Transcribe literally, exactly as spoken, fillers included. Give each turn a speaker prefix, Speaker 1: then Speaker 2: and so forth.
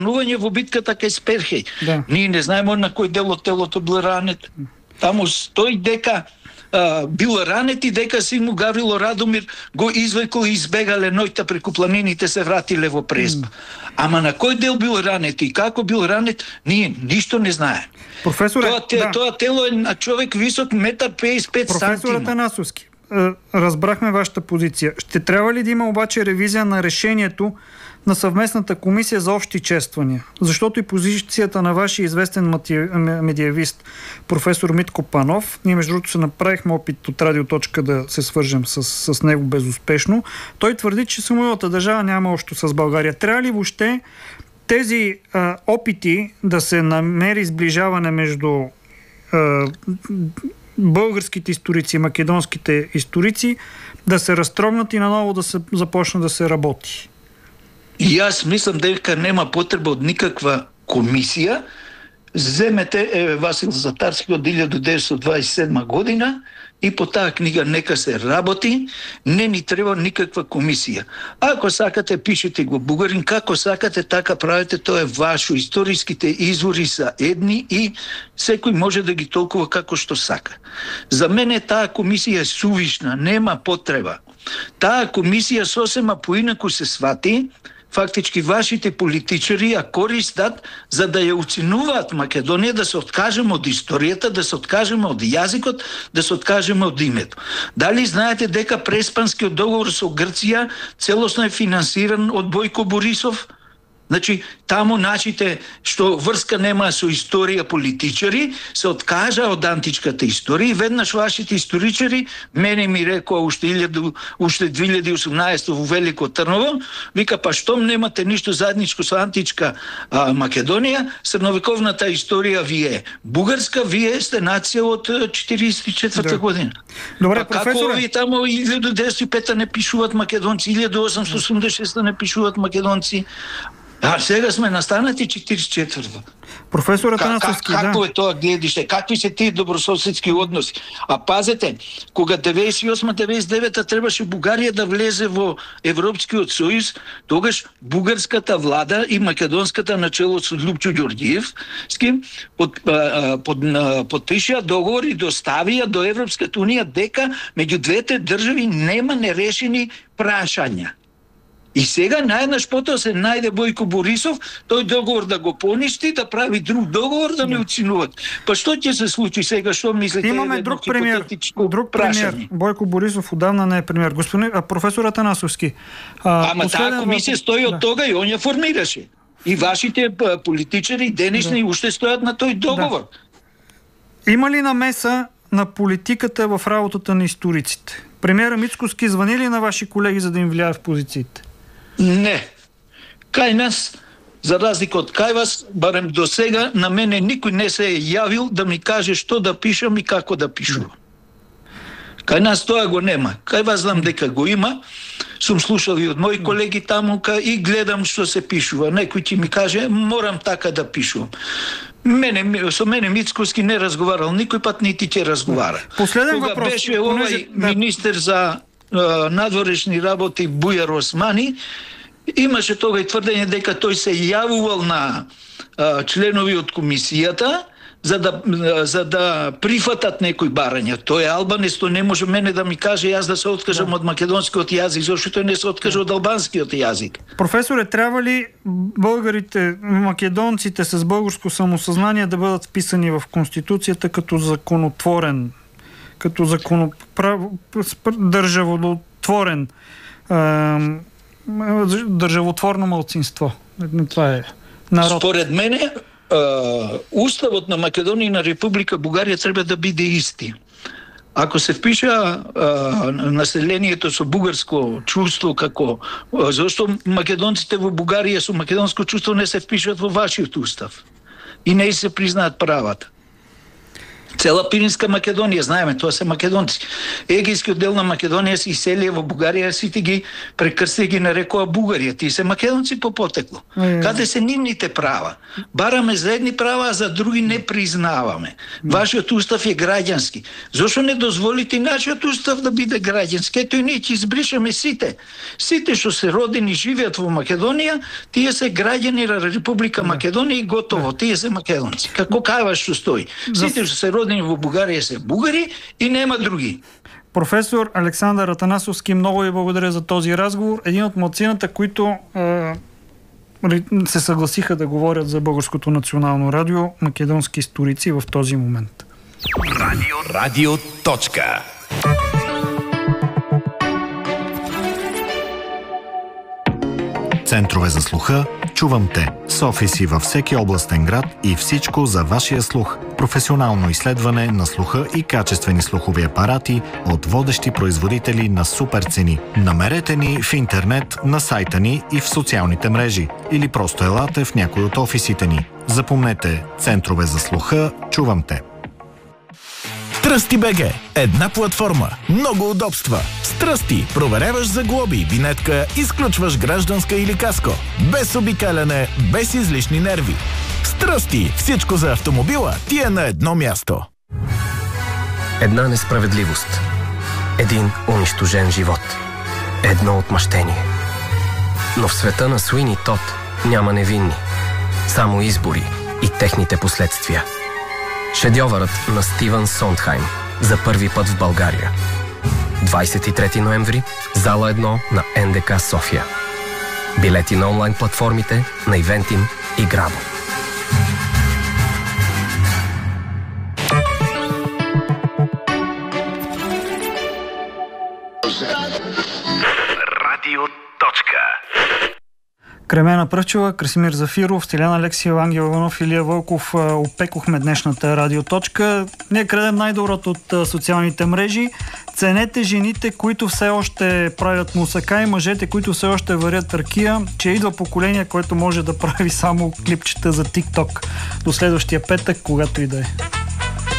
Speaker 1: ранување во битката кај Сперхеј.
Speaker 2: Да.
Speaker 1: Ние не знаеме на кој дел од телото бил ранет. Таму стои дека а, бил ранет и дека син му Гаврило Радомир го извлекол и избегале ноќта преку планините, се вратиле во Преспа. Ама на кој дел бил ранет и како бил ранет, ние ништо не знаеме.
Speaker 2: Професоре,
Speaker 1: тоа, те,
Speaker 2: да.
Speaker 1: тоа тело е на човек висок метар петдесет и пет сантима.
Speaker 2: Професор Атанасовски, разбрахме вашата позиция. Ще трябва ли да има обаче ревизия на решението на съвместната комисия за общи чествания? Защото и позицията на вашия известен медиавист професор Митко Панов, ние между другото се направихме опит от Радиоточка да се свържем с, с него безуспешно, той твърди, че самоилата държава няма общо с България. Трябва ли въобще тези а, опити да се намери сближаване между а, българските историци и македонските историци да се разтрогнат и наново да се започне да се работи?
Speaker 1: И аз мислам дека нема потреба од никаква комисија. Земете е, Васил Затарски од илјада деветстотини дваесет и седма година и по таа книга нека се работи, не ни треба никаква комисија. Ако сакате, пишете го бугарин, како сакате, така правите, тоа е вашо. Историските извори са едни и секој може да ги толкува како што сака. За мене таа комисија е сувишна, нема потреба. Таа комисија сосема поинаку се свати, фактички вашите политичари ја користат за да ја уценуваат Македонија, да се откажеме од историјата, да се откажеме од јазикот, да се откажеме од името. Дали знаете дека Преспанскиот договор со Грција целосно е финансиран од Бојко Борисов? Значи, таму нашите, што врска нема со историја политичари, се откажа од античката историја и веднаш вашите историчари, мене ми рекоа уште, уште две илјади и осумнаесета во Велико Трново, вика, па штом немате ништо заедничко со античка а, Македонија, средновековната историја ви е бугарска, вие сте нација од четиридесет и четврта да. година.
Speaker 2: Добре,
Speaker 1: па како ви таму илјада деветстотини и пета не пишуваат македонци, илјада осумстотини осумдесет и шеста не пишуваат македонци, а сега сме настанати четиридесет и четврта.
Speaker 2: Професор Атанасовски,
Speaker 1: как, како
Speaker 2: да.
Speaker 1: е тоа гледиште? Какви се тие добрососедски односи? А пазете, кога деветдесет и осма деветдесет и девета требаше Бугарија да влезе во Европскиот сојуз, тогаш бугарската влада и македонската начело со Љупчо Ѓорѓиев под, под, подпишија договор и доставија до Европската унија дека меѓу двете држави нема нерешени прашања. И сега наеднаш потоа се најде Бојко Борисов, тој договор да го поништи, да прави друг договор да ме уценуваат. Па што ќе се случи сега? Што мислите?
Speaker 2: Имаме друг премиер, друг премиер. Бојко Борисов одавна не е премиер. Господин а, професор Атанасовски. А,
Speaker 1: Ама таа комисија стои од да. тога и он ја формираше. И вашите политичари денешни да. уште стојат на тој договор.
Speaker 2: Да. Има ли намеса на политиката в работата на историците? Премиера Мицкоски звъни ли на ваши колеги, за да им влияе в позициите?
Speaker 1: Не. Кај нас, за разлика од кај вас, барем до сега, на мене никој не се е јавил да ми каже што да пишам и како да пишувам. Кај нас тоа го нема. Кај вас знам дека го има. Сум слушал и од мои колеги таму и гледам што се пишува. Некој ќе ми каже, морам така да пишувам. Мене, со мене Мицкоски не разговарал никој пат, нити ќе разговара.
Speaker 2: Последен
Speaker 1: Кога
Speaker 2: въпрос.
Speaker 1: беше овај да. министер за надворешни работи Бујар Османи, имаше тога и тврдење дека тој се јавувал на а, членови од комисијата за да, за да прифатат некои барања. Тој е албанец, тој не може мене да ми каже јас да се откажам да. од македонскиот јазик, зашто тој не се откажа да. од албанскиот јазик.
Speaker 2: Професоре, трябва ли българите, македонците с българско самосъзнание да бъдат вписани в Конституцията като законотворен, като законоправ... държавотворен държавотворно малцинство? Това е народ.
Speaker 1: Според мене, уставот на Македонија и на Република Бугарија треба да биде исти. Ако се впиша а, населението со бугарско чувство како... Зашто македонците во Бугарија со македонско чувство не се впишат во вашиот устав и не се признаат правата. Цела Пиринска Македонија, знаеме, тоа се македонци. Егејскиот дел на Македонија се иселија во Бугарија, сите ги прекрсти ги нарекува Бугарија. Тие се македонци по потекло. Mm. Каде се нивните права? Бараме за едни права, а за други не признаваме. Mm. Вашиот устав е граѓански. Зошто не дозволите нашиот устав да биде граѓански? Ето и ние ќе избришеме сите. Сите што се родени живеат во Македонија, тие се граѓани на Република Македонија и готово. Тие се македонци. Како кажа што стои. Сите што се родени во Бугарија се бугари и нема други.
Speaker 2: Професор Александър Атанасовски, много ви благодаря за този разговор. Един от младсината, които е, се съгласиха да говорят за Българското национално радио, македонски историци в този момент.
Speaker 3: Радио, радио, точка.
Speaker 4: Центрове за слуха "Чувам те" с офиси във всеки областен град и всичко за вашия слух. Професионално изследване на слуха и качествени слухови апарати от водещи производители на супер цени. Намерете ни в интернет, на сайта ни и в социалните мрежи. Или просто елате в някой от офисите ни. Запомнете, Центрове за слуха "Чувам те".
Speaker 3: Тръсти БГ. Една платформа. Много удобства. С Тръсти проверяваш за глоби, винетка, изключваш гражданска или каско. Без обикаляне, без излишни нерви. С Тръсти всичко за автомобила ти е на едно място.
Speaker 5: Една несправедливост. Един унищожен живот. Едно отмъщение. Но в света на Суини Тод няма невинни. Само избори и техните последствия. Шедьовърът на Стивън Сондхайм за първи път в България. двадесет и трети ноември, зала едно на НДК София. Билети на онлайн платформите на Ивентим и Грабо.
Speaker 3: Радио, точка.
Speaker 2: Кремена Пръчева, Красимир Зафиров, Стиляна Алексиева, Ангел Иванов, Илия Вълков опекохме днешната радиоточка. Ние крадем най-доброто от социалните мрежи. Ценете жените, които все още правят мусака, и мъжете, които все още варят ракия, че идва поколение, което може да прави само клипчета за TikTok. До следващия петък, когато и да е.